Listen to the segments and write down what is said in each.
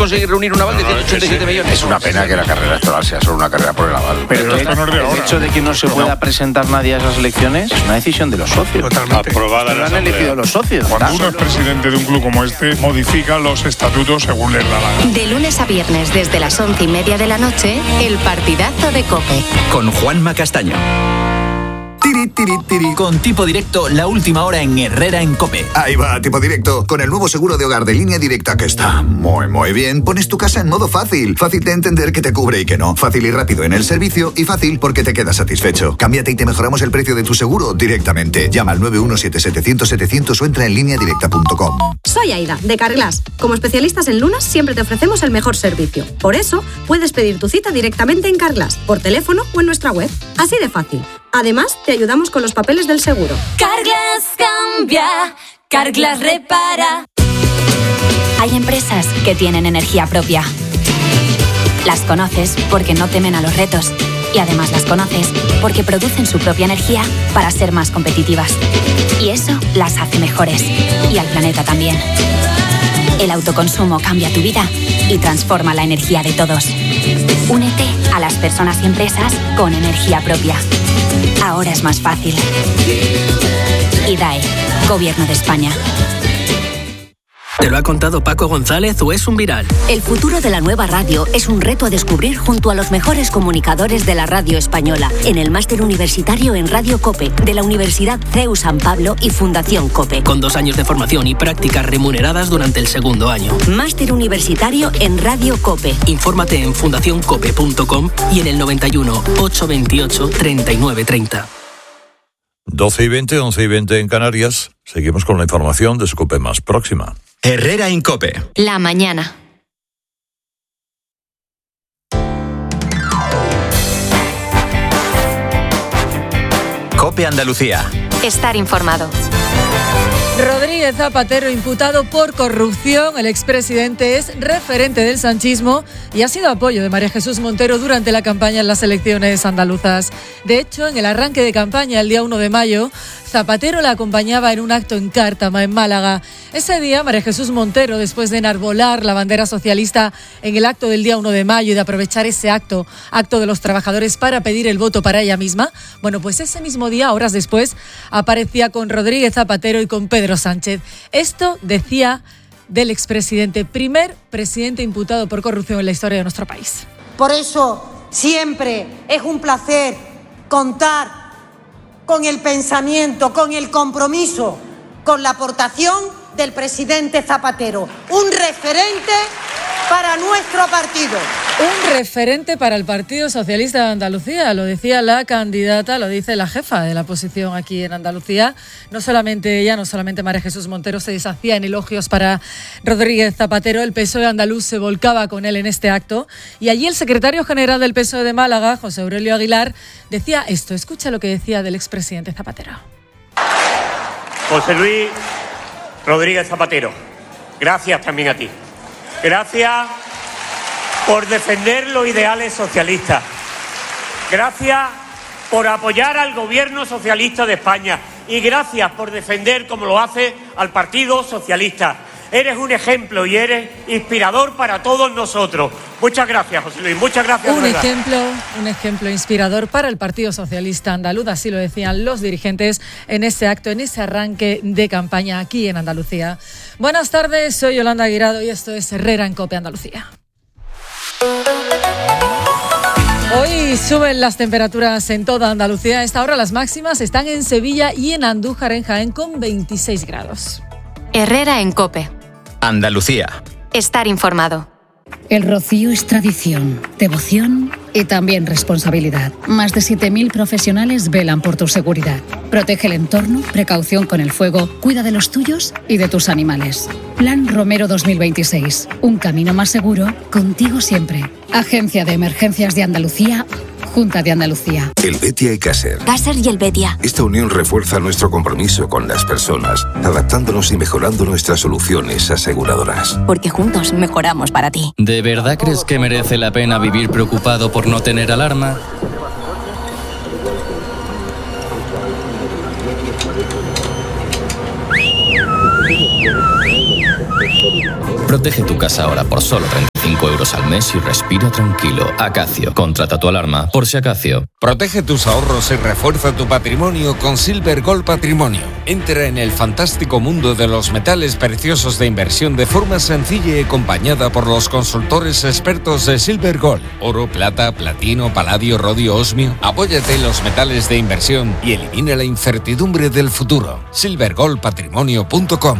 conseguir reunir un aval de 187 millones. Es una pena que la carrera electoral sea solo una carrera por el aval. Pero el hecho de que no se pueda presentar nadie a esas elecciones es una decisión de los socios. Totalmente. Aprobada Lo han elegido los socios. Cuando uno es presidente de un club como este, modifica los estatutos según les da la gana. De lunes a viernes desde las 11:30 de la noche, el partidazo de COPE. Con Juanma Castaño. Con Tipo Directo, la última hora en Herrera en COPE. Ahí va, Tipo Directo. Con el nuevo seguro de hogar de Línea Directa que está muy bien, pones tu casa en modo fácil. Fácil de entender que te cubre y que no. Fácil y rápido en el servicio y fácil porque te quedas satisfecho. Cámbiate y te mejoramos el precio de tu seguro directamente. Llama al 917-700-700 o entra en lineadirecta.com. Soy Aida, de Carglass. Como especialistas en lunas, siempre te ofrecemos el mejor servicio. Por eso, puedes pedir tu cita directamente en Carglass, por teléfono o en nuestra web. Así de fácil. Además, te ayudamos con los papeles del seguro. Carglass cambia, Carglass repara. Hay empresas que tienen energía propia. Las conoces porque no temen a los retos. Y además las conoces porque producen su propia energía para ser más competitivas. Y eso las hace mejores. Y al planeta también. El autoconsumo cambia tu vida y transforma la energía de todos. Únete a las personas y empresas con energía propia. Ahora es más fácil. IDAE, Gobierno de España. ¿Te lo ha contado Paco González o es un viral? El futuro de la nueva radio es un reto a descubrir junto a los mejores comunicadores de la radio española en el Máster Universitario en Radio COPE de la Universidad CEU San Pablo y Fundación COPE. Con 2 años de formación y prácticas remuneradas durante el segundo año. Máster Universitario en Radio COPE. Infórmate en fundacioncope.com y en el 91 828 3930. 12:20, 11:20 en Canarias. Seguimos con la información de su COPE más próxima. Herrera en COPE. La mañana. COPE Andalucía. Estar informado. Rodríguez Zapatero, imputado por corrupción. El expresidente es referente del sanchismo y ha sido apoyo de María Jesús Montero durante la campaña en las elecciones andaluzas. De hecho, en el arranque de campaña, el día 1 de mayo, Zapatero la acompañaba en un acto en Cártama, en Málaga. Ese día, María Jesús Montero, después de enarbolar la bandera socialista en el acto del día 1 de mayo y de aprovechar ese acto de los trabajadores para pedir el voto para ella misma, bueno, pues ese mismo día, horas después, aparecía con Rodríguez Zapatero y con Pedro Sánchez. Esto decía del expresidente, primer presidente imputado por corrupción en la historia de nuestro país. Por eso siempre es un placer contar con el pensamiento, con el compromiso, con la aportación del presidente Zapatero, un referente para nuestro partido. Un referente para el Partido Socialista de Andalucía, lo decía la candidata, lo dice la jefa de la oposición aquí en Andalucía. No solamente ella, no solamente María Jesús Montero se deshacía en elogios para Rodríguez Zapatero, el PSOE andaluz se volcaba con él en este acto. Y allí el secretario general del PSOE de Málaga, José Aurelio Aguilar, decía esto. Escucha lo que decía del expresidente Zapatero. José Luis Rodríguez Zapatero, gracias también a ti. Gracias por defender los ideales socialistas. Gracias por apoyar al gobierno socialista de España. Y gracias por defender, como lo hace, al Partido Socialista. Eres un ejemplo y eres inspirador para todos nosotros. Muchas gracias, José Luis. Muchas gracias. Un ejemplo inspirador para el Partido Socialista andaluz. Así lo decían los dirigentes en ese acto, en ese arranque de campaña aquí en Andalucía. Buenas tardes, soy Yolanda Guirado y esto es Herrera en COPE Andalucía. Hoy suben las temperaturas en toda Andalucía. A esta hora las máximas están en Sevilla y en Andújar, en Jaén, con 26 grados. Herrera en COPE. Andalucía. Estar informado. El rocío es tradición, devoción y también responsabilidad. Más de 7.000 profesionales velan por tu seguridad. Protege el entorno, precaución con el fuego, cuida de los tuyos y de tus animales. Plan Romero 2026. Un camino más seguro, contigo siempre. Agencia de Emergencias de Andalucía, Junta de Andalucía. El Betia y Caser. Caser y el Betia. Esta unión refuerza nuestro compromiso con las personas, adaptándonos y mejorando nuestras soluciones aseguradoras. Porque juntos mejoramos para ti. ¿De verdad crees que merece la pena vivir preocupado por no tener alarma? Protege tu casa ahora por solo 35 euros al mes y respira tranquilo. Acacio, contrata tu alarma por si acaso. Protege tus ahorros y refuerza tu patrimonio con Silver Gold Patrimonio. Entra en el fantástico mundo de los metales preciosos de inversión de forma sencilla y acompañada por los consultores expertos de Silver Gold. Oro, plata, platino, paladio, rodio, osmio. Apóyate en los metales de inversión y elimina la incertidumbre del futuro. silvergoldpatrimonio.com.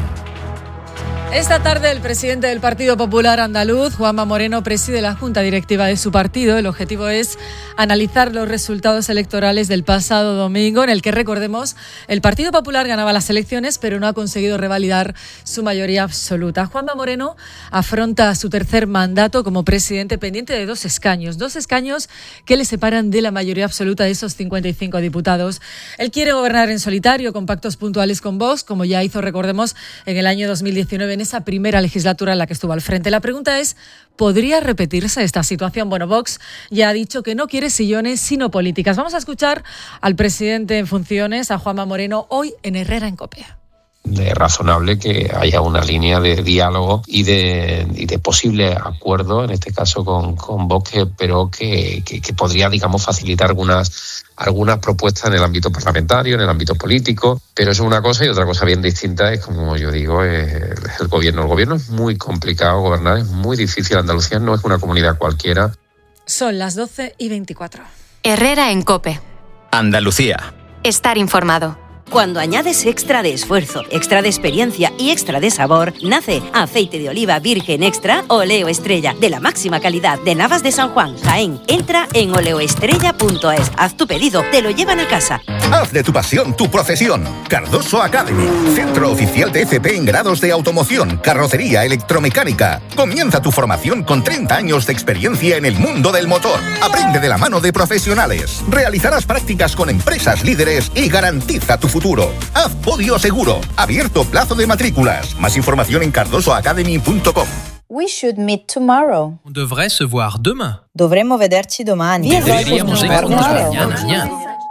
Esta tarde el presidente del Partido Popular Andaluz, Juanma Moreno, preside la Junta Directiva de su partido. El objetivo es analizar los resultados electorales del pasado domingo, en el que, recordemos, el Partido Popular ganaba las elecciones, pero no ha conseguido revalidar su mayoría absoluta. Juanma Moreno afronta su tercer mandato como presidente, pendiente de dos escaños que le separan de la mayoría absoluta de esos 55 diputados. Él quiere gobernar en solitario, con pactos puntuales con Vox, como ya hizo, recordemos, en el año 2019, en esa primera legislatura en la que estuvo al frente. La pregunta es, ¿podría repetirse esta situación? Bueno, Vox ya ha dicho que no quiere sillones, sino políticas. Vamos a escuchar al presidente en funciones, a Juanma Moreno, hoy en Herrera en COPE. Es razonable que haya una línea de diálogo y de posible acuerdo, en este caso con Vox, pero que podría, digamos, facilitar algunas propuestas en el ámbito parlamentario, en el ámbito político, pero eso es una cosa, y otra cosa bien distinta es, como yo digo, el gobierno. El gobierno es muy complicado gobernar, es muy difícil. Andalucía no es una comunidad cualquiera. Son las 12:24. Herrera en COPE. Andalucía. Estar informado. Cuando añades extra de esfuerzo, extra de experiencia y extra de sabor, nace aceite de oliva virgen extra Oleo Estrella, de la máxima calidad de Navas de San Juan, Jaén. Entra en oleoestrella.es, haz tu pedido, te lo llevan a casa. Haz de tu pasión tu profesión. Cardoso Academy, centro oficial de FP en grados de automoción, carrocería, electromecánica. Comienza tu formación con 30 años de experiencia en el mundo del motor. Aprende de la mano de profesionales. Realizarás prácticas con empresas líderes y garantiza tu futuro. Haz podio seguro. Abierto plazo de matrículas. Más información en cardosoacademy.com. We should meet tomorrow. On devrait se voir demain. Dovremmo vederci domani. Deberíamos vernos mañana.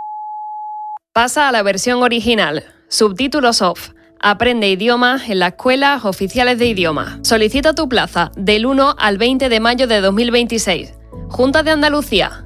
Pasa a la versión original. Subtítulos off. Aprende idiomas en las escuelas oficiales de idioma. Solicita tu plaza del 1 al 20 de mayo de 2026. Junta de Andalucía.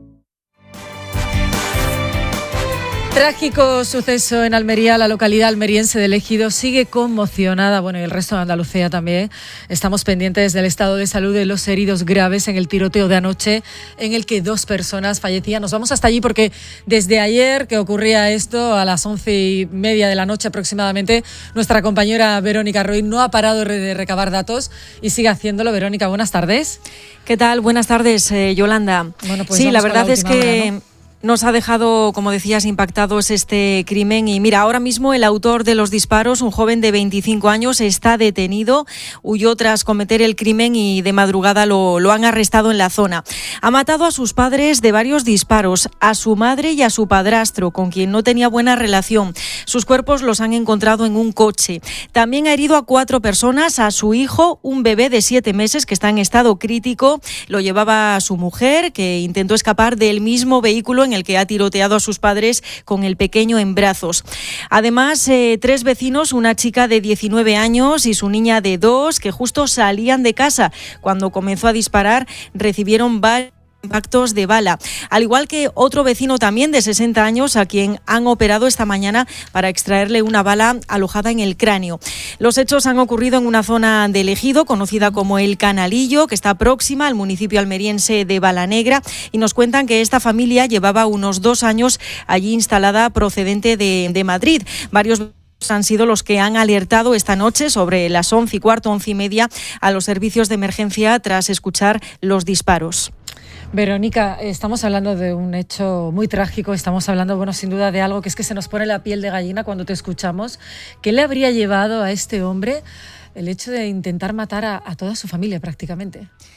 Trágico suceso en Almería. La localidad almeriense de Ejido sigue conmocionada, bueno, y el resto de Andalucía también. Estamos pendientes del estado de salud de los heridos graves en el tiroteo de anoche, en el que 2 personas fallecían. Nos vamos hasta allí porque desde ayer que ocurría esto, a las 11:30 de la noche aproximadamente, nuestra compañera Verónica Roy no ha parado de recabar datos y sigue haciéndolo. Verónica, buenas tardes. ¿Qué tal? Buenas tardes, Yolanda. Bueno, pues sí, la verdad la es que... hora, ¿no? Nos ha dejado, como decías, impactados este crimen. Y mira, ahora mismo el autor de los disparos, un joven de 25 años, está detenido. Huyó tras cometer el crimen y de madrugada lo han arrestado en la zona. Ha matado a sus padres de varios disparos, a su madre y a su padrastro, con quien no tenía buena relación. Sus cuerpos los han encontrado en un coche. También ha herido a 4 personas, a su hijo, un bebé de 7 meses que está en estado crítico. Lo llevaba a su mujer, que intentó escapar del mismo vehículo en el que ha tiroteado a sus padres con el pequeño en brazos. Además, 3 vecinos, una chica de 19 años y su niña de 2, que justo salían de casa cuando comenzó a disparar, recibieron varios impactos de bala, al igual que otro vecino también de 60 años a quien han operado esta mañana para extraerle una bala alojada en el cráneo. Los hechos han ocurrido en una zona del Ejido conocida como El Canalillo, que está próxima al municipio almeriense de Balanegra, y nos cuentan que esta familia llevaba unos 2 años allí instalada, procedente de Madrid. Varios han sido los que han alertado esta noche sobre las 11:15, 11:30 a los servicios de emergencia tras escuchar los disparos. Verónica, estamos hablando de un hecho muy trágico, estamos hablando, bueno, sin duda de algo que es que se nos pone la piel de gallina cuando te escuchamos. ¿Qué le habría llevado a este hombre el hecho de intentar matar a toda su familia prácticamente?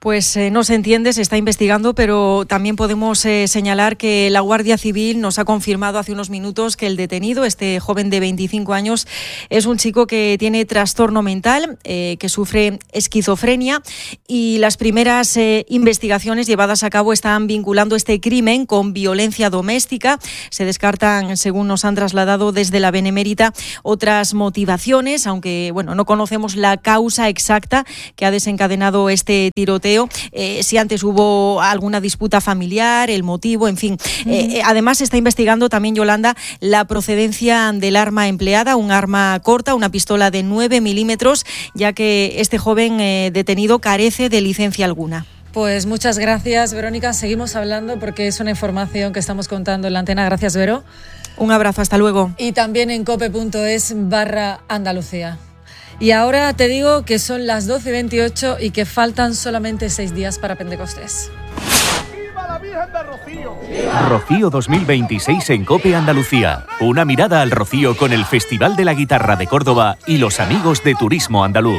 Pues no se entiende, se está investigando, pero también podemos señalar que la Guardia Civil nos ha confirmado hace unos minutos que el detenido, este joven de 25 años, es un chico que tiene trastorno mental, que sufre esquizofrenia, y las primeras investigaciones llevadas a cabo están vinculando este crimen con violencia doméstica. Se descartan, según nos han trasladado desde la Benemérita, otras motivaciones, aunque no conocemos la causa exacta que ha desencadenado este tiroteo. Si antes hubo alguna disputa familiar, el motivo, en fin. Además, se está investigando también, Yolanda, la procedencia del arma empleada, un arma corta, una pistola de 9 milímetros, ya que este joven detenido carece de licencia alguna. Pues muchas gracias, Verónica. Seguimos hablando porque es una información que estamos contando en la antena. Gracias, Vero. Un abrazo, hasta luego. Y también en cope.es/Andalucía. Y ahora te digo que son las 12:28 y que faltan solamente 6 días para Pentecostés. ¡Viva la Virgen de Rocío! Rocío 2026 en COPE Andalucía. Una mirada al Rocío con el Festival de la Guitarra de Córdoba y los amigos de Turismo Andaluz.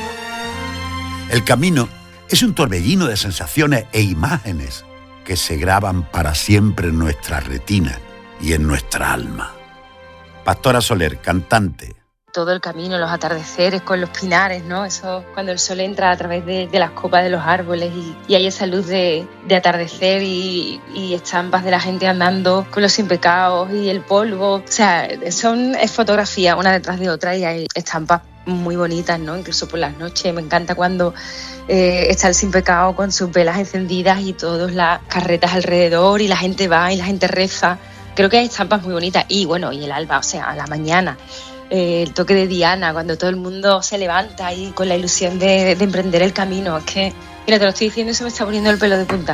El camino es un torbellino de sensaciones e imágenes que se graban para siempre en nuestra retina y en nuestra alma. Pastora Soler, cantante. Todo el camino, los atardeceres con los pinares, ¿no? Eso cuando el sol entra a través de las copas de los árboles y hay esa luz de atardecer y estampas de la gente andando con los sin pecados y el polvo. O sea, es fotografía una detrás de otra y hay estampas muy bonitas, ¿no? Incluso por las noches. Me encanta cuando está el sin pecado con sus velas encendidas y todas las carretas alrededor y la gente va y la gente reza. Creo que hay estampas muy bonitas. Y el alba, o sea, a la mañana. El toque de Diana, cuando todo el mundo se levanta ahí con la ilusión de emprender el camino. Es que, mira, te lo estoy diciendo y se me está poniendo el pelo de punta.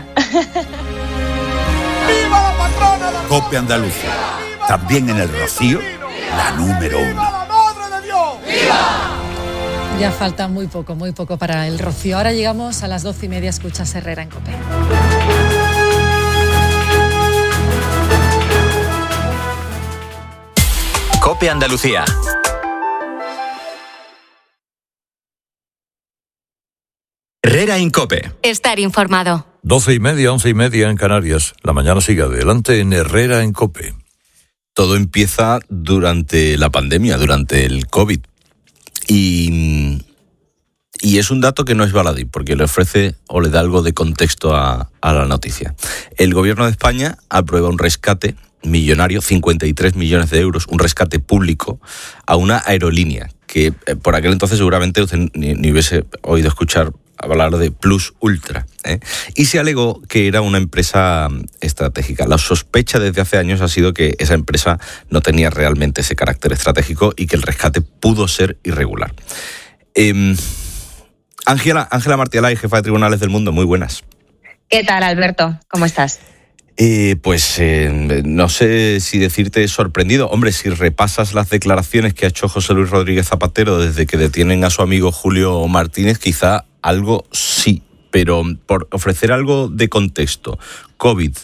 ¡Viva la patrona! COPE Andalucía. También en el Rocío, la número 1. ¡Viva la Madre de Dios! ¡Viva! Ya falta muy poco para el Rocío. Ahora llegamos a las 12:30. Escuchas Herrera en COPE. COPE Andalucía. Herrera en COPE. Estar informado. 12:30, 11:30 en Canarias. La mañana sigue adelante en Herrera en COPE. Todo empieza durante la pandemia, durante el COVID. Y es un dato que no es baladí, porque le ofrece o le da algo de contexto a la noticia. El Gobierno de España aprueba un rescate millonario, 53 millones de euros, un rescate público a una aerolínea que por aquel entonces seguramente usted ni hubiese oído escuchar hablar de Plus Ultra, y se alegó que era una empresa estratégica. La sospecha desde hace años ha sido que esa empresa no tenía realmente ese carácter estratégico y que el rescate pudo ser irregular. Ángela Martialay, jefa de Tribunales del Mundo, muy buenas. ¿Qué tal, Alberto? ¿Cómo estás? No sé si decirte sorprendido. Hombre, si repasas las declaraciones que ha hecho José Luis Rodríguez Zapatero desde que detienen a su amigo Julio Martínez, quizá algo sí, pero por ofrecer algo de contexto. COVID,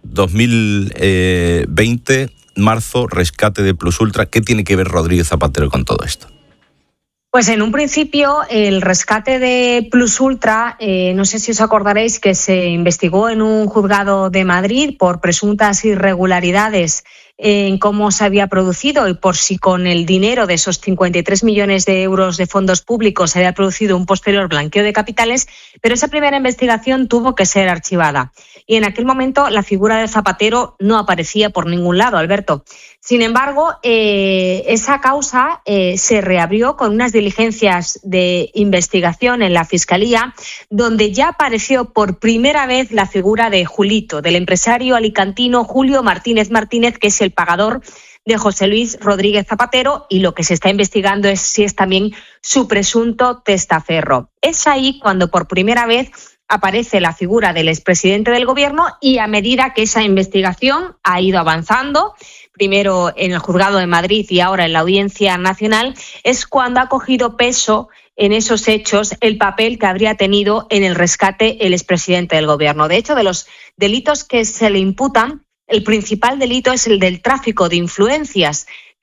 2020, marzo, rescate de Plus Ultra. ¿Qué tiene que ver Rodríguez Zapatero con todo esto? Pues en un principio el rescate de Plus Ultra, no sé si os acordaréis que se investigó en un juzgado de Madrid por presuntas irregularidades en cómo se había producido y por si con el dinero de esos 53 millones de euros de fondos públicos se había producido un posterior blanqueo de capitales, pero esa primera investigación tuvo que ser archivada. Y en aquel momento la figura de Zapatero no aparecía por ningún lado, Alberto. Sin embargo, esa causa se reabrió con unas diligencias de investigación en la Fiscalía, donde ya apareció por primera vez la figura de Julito, del empresario alicantino Julio Martínez Martínez, que es el pagador de José Luis Rodríguez Zapatero, y lo que se está investigando es si es también su presunto testaferro. Es ahí cuando por primera vez aparece la figura del expresidente del Gobierno, y a medida que esa investigación ha ido avanzando, primero en el Juzgado de Madrid y ahora en la Audiencia Nacional, es cuando ha cogido peso en esos hechos el papel que habría tenido en el rescate el expresidente del Gobierno. De hecho, de los delitos que se le imputan, el principal delito es el del tráfico de influencias,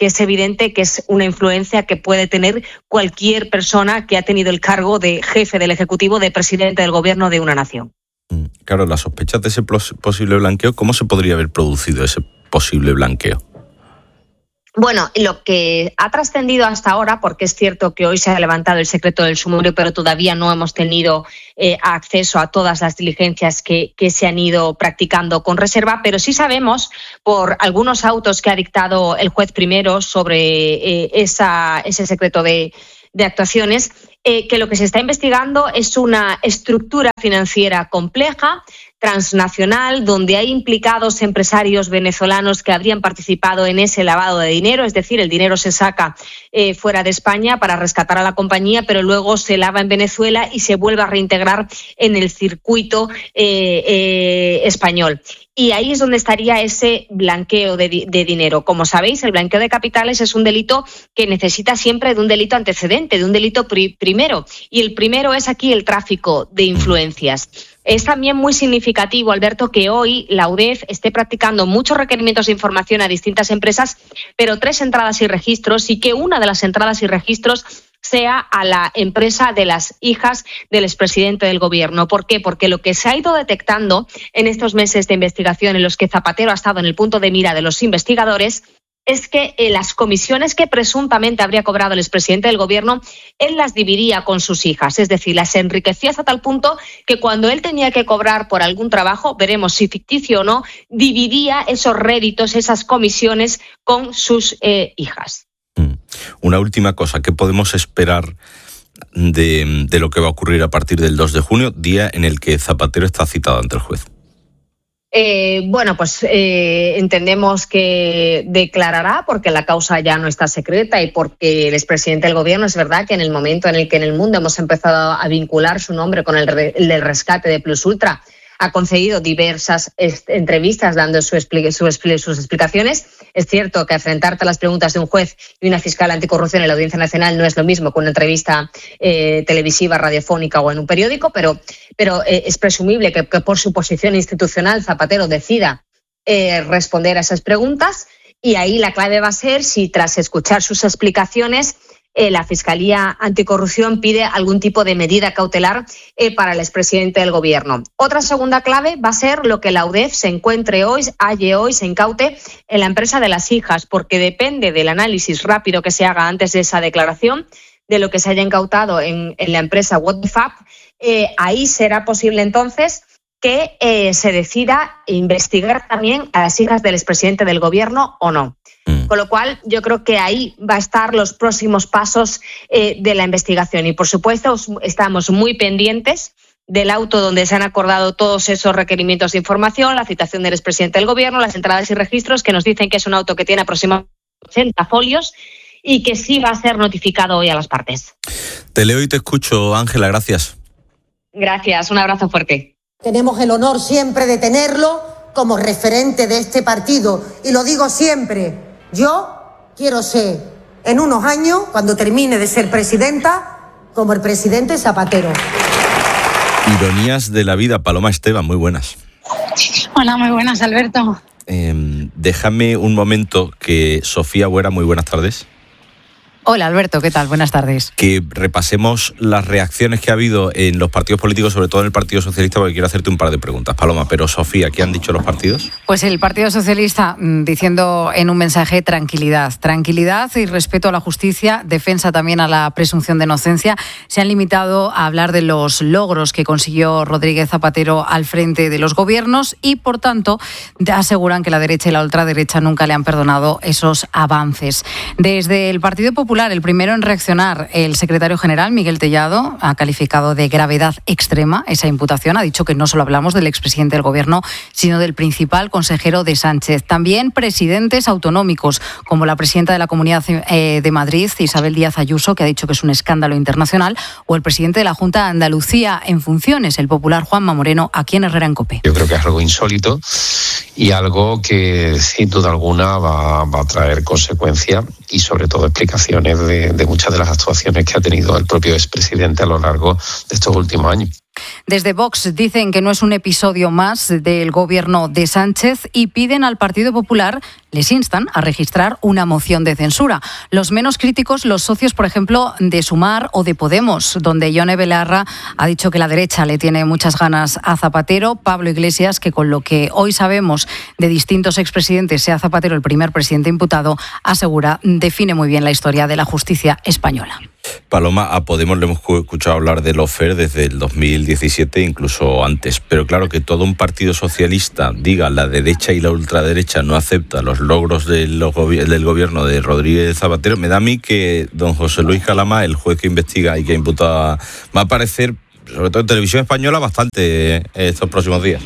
es evidente que es una influencia que puede tener cualquier persona que ha tenido el cargo de jefe del Ejecutivo, de presidente del Gobierno de una nación. Claro, las sospechas de ese posible blanqueo, ¿cómo se podría haber producido ese posible blanqueo? Bueno, lo que ha trascendido hasta ahora, porque es cierto que hoy se ha levantado el secreto del sumario, pero todavía no hemos tenido acceso a todas las diligencias que se han ido practicando con reserva, pero sí sabemos por algunos autos que ha dictado el juez primero sobre ese secreto de actuaciones, que lo que se está investigando es una estructura financiera compleja, transnacional, donde hay implicados empresarios venezolanos que habrían participado en ese lavado de dinero, es decir, el dinero se saca fuera de España para rescatar a la compañía, pero luego se lava en Venezuela y se vuelve a reintegrar en el circuito español. Y ahí es donde estaría ese blanqueo de dinero. Como sabéis, el blanqueo de capitales es un delito que necesita siempre de un delito antecedente, de un delito primero. Y el primero es aquí el tráfico de influencias. Es también muy significativo, Alberto, que hoy la UDEF esté practicando muchos requerimientos de información a distintas empresas, pero 3 entradas y registros, y que una de las entradas y registros sea a la empresa de las hijas del expresidente del Gobierno. ¿Por qué? Porque lo que se ha ido detectando en estos meses de investigación en los que Zapatero ha estado en el punto de mira de los investigadores es que las comisiones que presuntamente habría cobrado el expresidente del Gobierno, él las dividía con sus hijas, es decir, las enriquecía hasta tal punto que cuando él tenía que cobrar por algún trabajo, veremos si ficticio o no, dividía esos réditos, esas comisiones con sus hijas. Una última cosa, ¿qué podemos esperar de lo que va a ocurrir a partir del 2 de junio, día en el que Zapatero está citado ante el juez? Entendemos que declarará porque la causa ya no está secreta y porque el expresidente del Gobierno, es verdad que en el momento en el que en el mundo hemos empezado a vincular su nombre con el del rescate de Plus Ultra, ha concedido diversas entrevistas dando sus explicaciones. Es cierto que enfrentarte a las preguntas de un juez y una fiscal anticorrupción en la Audiencia Nacional no es lo mismo que una entrevista televisiva, radiofónica o en un periódico, pero es presumible que por su posición institucional Zapatero decida responder a esas preguntas, y ahí la clave va a ser si tras escuchar sus explicaciones la Fiscalía Anticorrupción pide algún tipo de medida cautelar para el expresidente del Gobierno. Otra segunda clave va a ser lo que la UDEF se incaute en la empresa de las hijas, porque depende del análisis rápido que se haga antes de esa declaración, de lo que se haya incautado en la empresa What the Fuck, ahí será posible entonces que se decida investigar también a las hijas del expresidente del Gobierno o no. Con lo cual, yo creo que ahí va a estar los próximos pasos de la investigación. Y, por supuesto, estamos muy pendientes del auto donde se han acordado todos esos requerimientos de información, la citación del expresidente del Gobierno, las entradas y registros, que nos dicen que es un auto que tiene aproximadamente 80 folios y que sí va a ser notificado hoy a las partes. Te leo y te escucho, Ángela, gracias. Gracias, un abrazo fuerte. Tenemos el honor siempre de tenerlo como referente de este partido. Y lo digo siempre, yo quiero ser, en unos años, cuando termine de ser presidenta, como el presidente Zapatero. Ironías de la vida, Paloma Esteban, muy buenas. Hola, muy buenas, Alberto. Déjame un momento que Sofía Buera, muy buenas tardes. Hola Alberto, ¿qué tal? Buenas tardes. Que repasemos las reacciones que ha habido en los partidos políticos, sobre todo en el Partido Socialista, porque quiero hacerte un par de preguntas, Paloma. Pero Sofía, ¿qué han dicho los partidos? Pues el Partido Socialista diciendo en un mensaje tranquilidad y respeto a la justicia, defensa también a la presunción de inocencia. Se han limitado a hablar de los logros que consiguió Rodríguez Zapatero al frente de los gobiernos y, por tanto, aseguran que la derecha y la ultraderecha nunca le han perdonado esos avances. Desde el Partido Popular, el primero en reaccionar, el secretario general, Miguel Tellado, ha calificado de gravedad extrema esa imputación. Ha dicho que no solo hablamos del expresidente del Gobierno, sino del principal consejero de Sánchez. También presidentes autonómicos, como la presidenta de la Comunidad de Madrid, Isabel Díaz Ayuso, que ha dicho que es un escándalo internacional, o el presidente de la Junta de Andalucía en funciones, el popular Juanma Moreno, aquí en Herrera en COPE. Yo creo que es algo insólito y algo que sin duda alguna va a traer consecuencias y sobre todo explicaciones de muchas de las actuaciones que ha tenido el propio expresidente a lo largo de estos últimos años. Desde Vox dicen que no es un episodio más del gobierno de Sánchez y piden al Partido Popular, les instan a registrar una moción de censura. Los menos críticos, los socios, por ejemplo, de Sumar o de Podemos, donde Yone Belarra ha dicho que la derecha le tiene muchas ganas a Zapatero. Pablo Iglesias, que con lo que hoy sabemos de distintos expresidentes, sea Zapatero el primer presidente imputado, asegura, define muy bien la historia de la justicia española. Paloma, a Podemos le hemos escuchado hablar de lawfare desde el 2017, incluso antes. Pero claro, que todo un partido socialista diga la derecha y la ultraderecha no acepta los logros del gobierno de Rodríguez Zapatero, me da a mí que don José Luis Calama, el juez que investiga y que ha imputado, va a aparecer, sobre todo en televisión española, bastante estos próximos días.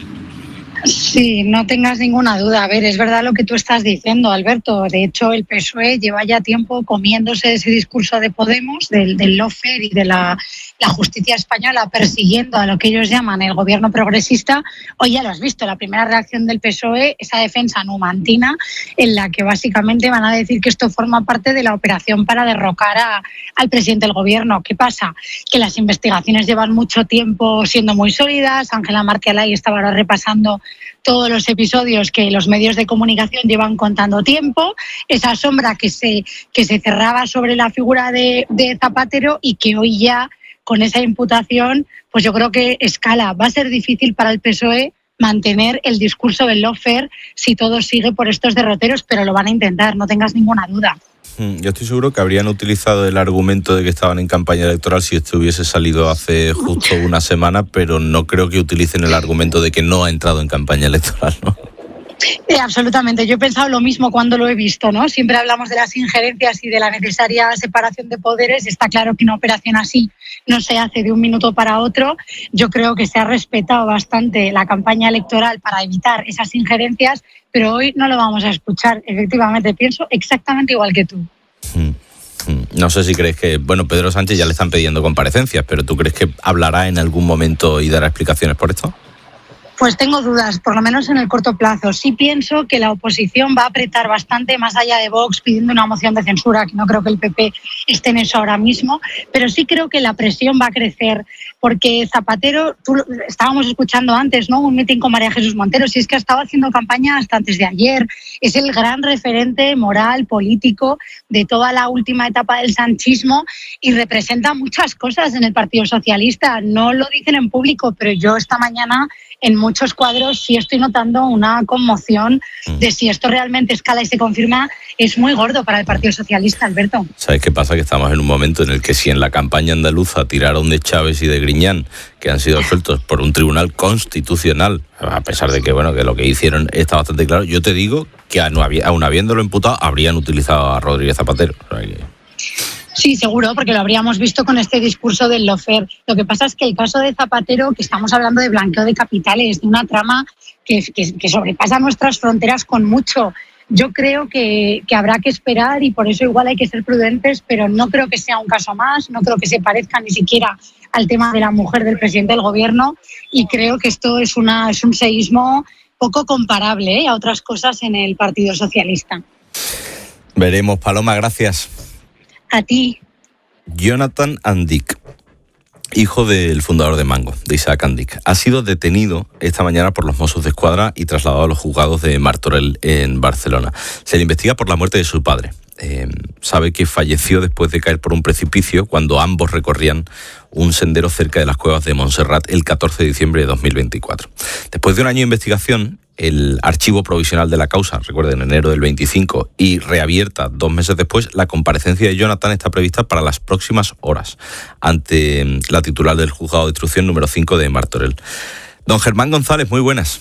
Sí, no tengas ninguna duda. A ver, es verdad lo que tú estás diciendo, Alberto. De hecho, el PSOE lleva ya tiempo comiéndose ese discurso de Podemos, del lawfare y de la justicia española, persiguiendo a lo que ellos llaman el gobierno progresista. Hoy ya lo has visto, la primera reacción del PSOE, esa defensa numantina, en la que básicamente van a decir que esto forma parte de la operación para derrocar al presidente del gobierno. ¿Qué pasa? Que las investigaciones llevan mucho tiempo siendo muy sólidas. Ángela Markelay estaba ahora repasando todos los episodios que los medios de comunicación llevan contando tiempo, esa sombra que se cerraba sobre la figura de Zapatero y que hoy ya, con esa imputación, pues yo creo que escala. Va a ser difícil para el PSOE mantener el discurso del lawfare si todo sigue por estos derroteros, pero lo van a intentar, no tengas ninguna duda. Yo estoy seguro que habrían utilizado el argumento de que estaban en campaña electoral si esto hubiese salido hace justo una semana, pero no creo que utilicen el argumento de que no ha entrado en campaña electoral, ¿no? Absolutamente, yo he pensado lo mismo cuando lo he visto, ¿no? Siempre hablamos de las injerencias y de la necesaria separación de poderes. Está claro que una operación así no se hace de un minuto para otro. Yo creo que se ha respetado bastante la campaña electoral para evitar esas injerencias, pero hoy no lo vamos a escuchar. Efectivamente, pienso exactamente igual que tú. No sé si crees que, bueno, Pedro Sánchez ya le están pidiendo comparecencias, pero ¿tú crees que hablará en algún momento y dará explicaciones por esto? Pues tengo dudas, por lo menos en el corto plazo. Sí pienso que la oposición va a apretar bastante más allá de Vox pidiendo una moción de censura, que no creo que el PP esté en eso ahora mismo, pero sí creo que la presión va a crecer, porque Zapatero, estábamos escuchando antes, ¿no?, un mitin con María Jesús Montero, si es que ha estado haciendo campaña hasta antes de ayer, es el gran referente moral, político de toda la última etapa del sanchismo y representa muchas cosas en el Partido Socialista. No lo dicen en público, pero yo esta mañana en muchos cuadros sí estoy notando una conmoción de si esto realmente escala y se confirma, es muy gordo para el Partido Socialista, Alberto. ¿Sabes qué pasa? Que estamos en un momento en el que si en la campaña andaluza tiraron de Chávez y de Griñán, que han sido absueltos por un tribunal constitucional, a pesar de que, bueno, que lo que hicieron está bastante claro, yo te digo que aún habiéndolo imputado, habrían utilizado a Rodríguez Zapatero. O sea que... Sí, seguro, porque lo habríamos visto con este discurso del lawfare. Lo que pasa es que el caso de Zapatero, que estamos hablando de blanqueo de capitales, de una trama que sobrepasa nuestras fronteras con mucho. Yo creo que habrá que esperar y por eso igual hay que ser prudentes, pero no creo que sea un caso más, no creo que se parezca ni siquiera al tema de la mujer del presidente del gobierno y creo que esto es un seísmo poco comparable a otras cosas en el Partido Socialista. Veremos, Paloma, gracias. A ti. Jonathan Andic, hijo del fundador de Mango, de Isaac Andic, ha sido detenido esta mañana por los Mossos de Escuadra y trasladado a los juzgados de Martorell en Barcelona. Se le investiga por la muerte de su padre. Sabe que falleció después de caer por un precipicio cuando ambos recorrían un sendero cerca de las cuevas de Montserrat el 14 de diciembre de 2024. Después de un año de investigación, el archivo provisional de la causa, recuerden, en enero del 25, y reabierta 2 meses después, la comparecencia de Jonathan está prevista para las próximas horas ante la titular del juzgado de instrucción número 5 de Martorell. Don Germán González, muy buenas.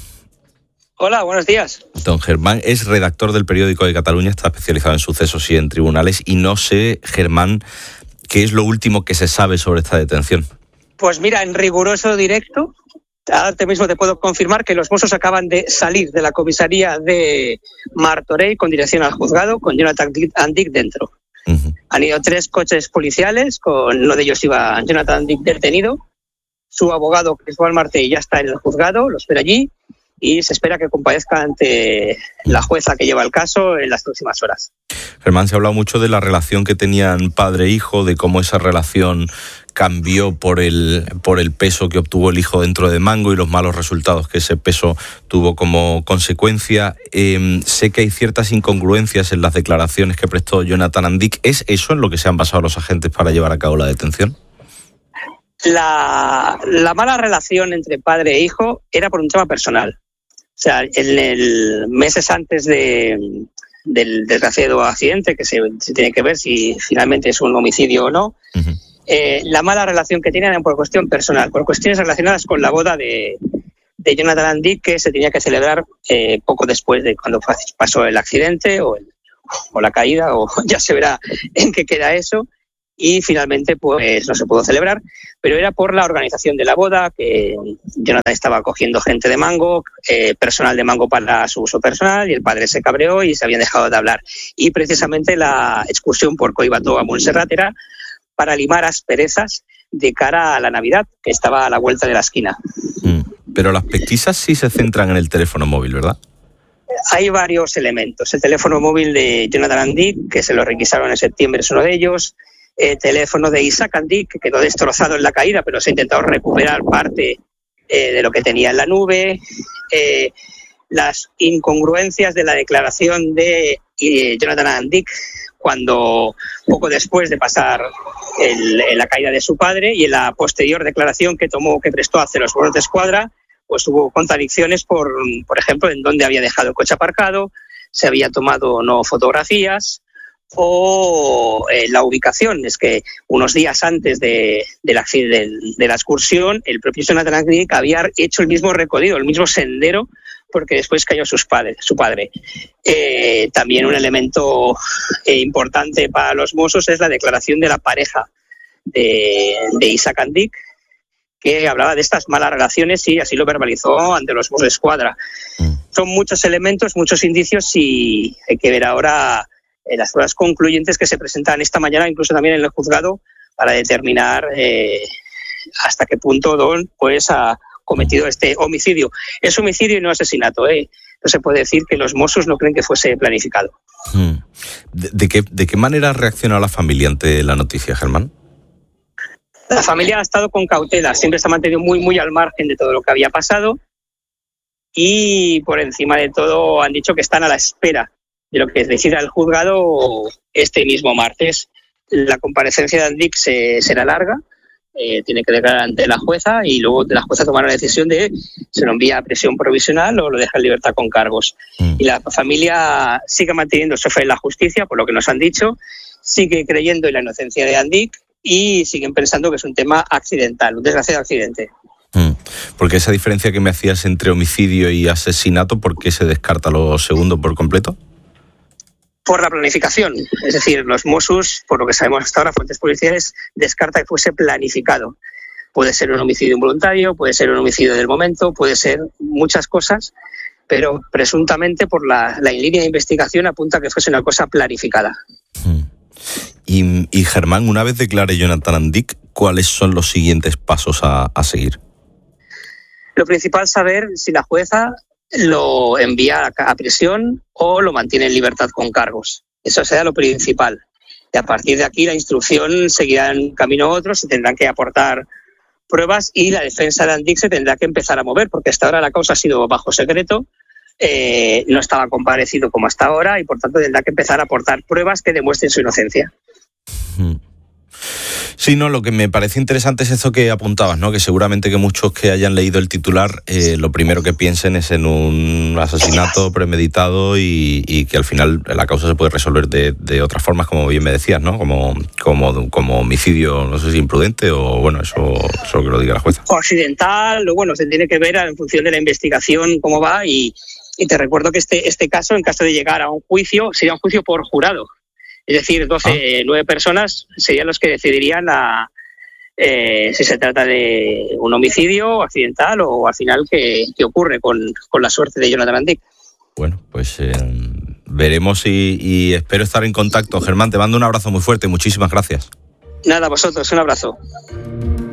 Hola, buenos días. Don Germán es redactor del Periódico de Cataluña, está especializado en sucesos y en tribunales, y no sé, Germán, ¿qué es lo último que se sabe sobre esta detención? Pues mira, en riguroso directo, ahora mismo te puedo confirmar que los Mossos acaban de salir de la comisaría de Martorell con dirección al juzgado, con Jonathan Andic dentro. Han ido 3 coches policiales, con uno de ellos iba Jonathan Andic detenido. Su abogado, Cristóbal Martell, ya está en el juzgado, lo espera allí, y se espera que comparezca ante la jueza que lleva el caso en las próximas horas. Germán, se ha hablado mucho de la relación que tenían padre e hijo, de cómo esa relación cambió por el peso que obtuvo el hijo dentro de Mango y los malos resultados que ese peso tuvo como consecuencia. Sé que hay ciertas incongruencias en las declaraciones que prestó Jonathan Andic. ¿Es eso en lo que se han basado los agentes para llevar a cabo la detención? La mala relación entre padre e hijo era por un tema personal. O sea, meses antes del desgraciado accidente, que se tiene que ver si finalmente es un homicidio o no, la mala relación que tenían era por cuestión personal, por cuestiones relacionadas con la boda de Jonathan Andic, que se tenía que celebrar poco después de cuando pasó el accidente o la caída, o ya se verá en qué queda eso. Y finalmente pues no se pudo celebrar, pero era por la organización de la boda, que Jonathan estaba cogiendo gente de Mango, personal de Mango para su uso personal, y el padre se cabreó y se habían dejado de hablar. Y precisamente la excursión por Collbató a Montserrat era para limar asperezas de cara a la Navidad, que estaba a la vuelta de la esquina. Pero las pesquisas sí se centran en el teléfono móvil, ¿verdad? Hay varios elementos. El teléfono móvil de Jonathan Andic, que se lo requisaron en septiembre, es uno de ellos. El teléfono de Isaac Andic, que quedó destrozado en la caída, pero se ha intentado recuperar parte de lo que tenía en la nube. Las incongruencias de la declaración de Jonathan Andic cuando poco después de pasar la caída de su padre, y en la posterior declaración que prestó hacia los Mossos d'Esquadra, pues hubo contradicciones por ejemplo, en dónde había dejado el coche aparcado, se había tomado o no fotografías, o la ubicación. Es que unos días antes de la excursión, el propio Jonathan Andic había hecho el mismo recorrido, el mismo sendero, porque después cayó su padre. También un elemento importante para los Mossos es la declaración de la pareja de Isaac Andic, que hablaba de estas malas relaciones y así lo verbalizó ante los Mossos d'Esquadra. Son muchos elementos, muchos indicios, y hay que ver ahora las pruebas concluyentes que se presentan esta mañana, incluso también en el juzgado, para determinar hasta qué punto Don pues ha cometido este homicidio. Es homicidio y no asesinato. No se puede decir que los Mossos no creen que fuese planificado. ¿De qué manera reaccionó la familia ante la noticia, Germán? La familia ha estado con cautela, siempre se ha mantenido muy, muy al margen de todo lo que había pasado, y por encima de todo han dicho que están a la espera de lo que decida el juzgado este mismo martes. La comparecencia de Andic será larga, tiene que declarar ante la jueza, y luego la jueza tomará la decisión de se lo envía a prisión provisional o lo deja en libertad con cargos. Y la familia sigue manteniendo su fe en la justicia, por lo que nos han dicho, sigue creyendo en la inocencia de Andic y siguen pensando que es un tema accidental, un desgraciado accidente. Porque esa diferencia que me hacías entre homicidio y asesinato, ¿por qué se descarta lo segundo por completo? Por la planificación. Es decir, los Mossos, por lo que sabemos hasta ahora, fuentes policiales, descarta que fuese planificado. Puede ser un homicidio involuntario, puede ser un homicidio del momento, puede ser muchas cosas, pero presuntamente por la línea de investigación apunta que fuese una cosa planificada. Y Germán, una vez declare Jonathan Andic, ¿cuáles son los siguientes pasos a seguir? Lo principal, saber si la jueza lo envía a prisión o lo mantiene en libertad con cargos. Eso será lo principal. Y a partir de aquí la instrucción seguirá en camino otro, se tendrán que aportar pruebas y la defensa de Andic se tendrá que empezar a mover, porque hasta ahora la causa ha sido bajo secreto, no estaba comparecido como hasta ahora, y por tanto tendrá que empezar a aportar pruebas que demuestren su inocencia. Sí, no, lo que me parece interesante es eso que apuntabas, ¿no? Que seguramente que muchos que hayan leído el titular, lo primero que piensen es en un asesinato premeditado y que al final la causa se puede resolver de otras formas, como bien me decías, ¿no? Como homicidio, no sé si imprudente o, bueno, eso que lo diga la jueza. O accidental, o bueno, se tiene que ver en función de la investigación cómo va, y te recuerdo que este caso, en caso de llegar a un juicio, sería un juicio por jurado. Es decir, 9 personas serían los que decidirían si se trata de un homicidio accidental o al final qué ocurre con la suerte de Jonathan Andic. Bueno, pues veremos y espero estar en contacto. Germán, te mando un abrazo muy fuerte. Muchísimas gracias. Nada, a vosotros, un abrazo.